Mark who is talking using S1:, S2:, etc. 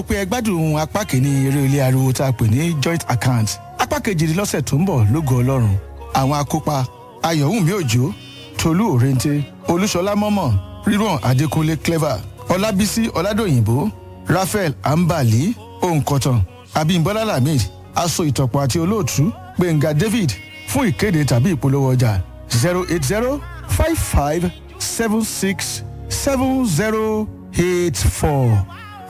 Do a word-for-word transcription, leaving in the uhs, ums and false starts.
S1: lérò pé ẹ gbádùn apá kìíní eré ilé ariwo tá a pè ní joint account. Apá kejì ni lọ́sẹ̀ tó ń bọ̀ lógo Ọlọ́run. Àwọn akópa Ayọ̀wùnmí Òjó, Tolú Òrèǹté, Olúṣọlá Mọ́mọ́, Rírọ̀n Adékúnlé Clever, Ọlábísí Ọládòyìnbó, Raphael Ambali, Òǹkọ̀tàn, Abímbọ́lá Lamid, Aṣọ Ìtọ̀pọ̀ àti olóòtú Gbẹ̀ngà David. Fún ìkéde tàbí ìpolówó ọjà zero eight zero five five seven six seven zero eight four.